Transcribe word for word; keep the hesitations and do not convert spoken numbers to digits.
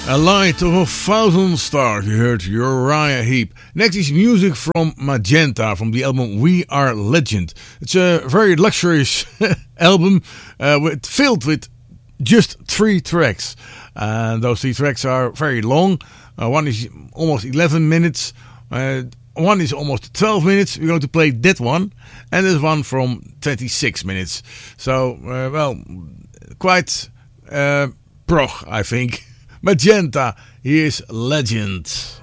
A Light of a Thousand Stars. You heard Uriah Heep. Next is music from Magenta from the album We Are Legend. It's a very luxurious album uh, with, filled with just three tracks. And those three tracks are very long. Uh, one is almost eleven minutes. Uh, one is almost twelve minutes. We're going to play that one. And there's one from twenty-six minutes. So, uh, well, quite uh, prog, I think. Magenta, here's Legend.